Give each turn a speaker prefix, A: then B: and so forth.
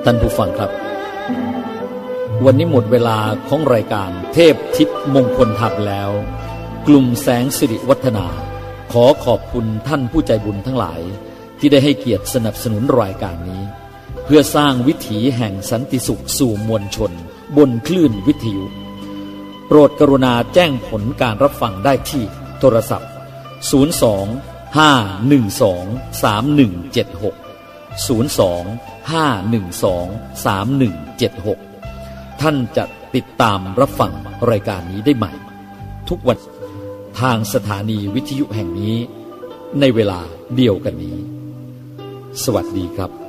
A: ท่านผู้ฟังครับวันนี้หมดเวลาของรายการเทพทิพย์มงคลธรรมแล้วกลุ่มแสงสิริวัฒนาขอขอบคุณท่านผู้ใจบุญทั้งหลายที่ได้ให้เกียรติสนับสนุนรายการนี้เพื่อสร้างวิถีแห่งสันติสุขสู่มวลชนบนคลื่นวิทยุโปรดกรุณาแจ้งผลการรับฟังได้ที่โทรศัพท์02-512-3176 02-512-3176 ท่านจะติดตามรับฟังรายการนี้ได้ใหม่ทุกวันทางสถานีวิทยุแห่งนี้ในเวลาเดียวกันนี้สวัสดีครับ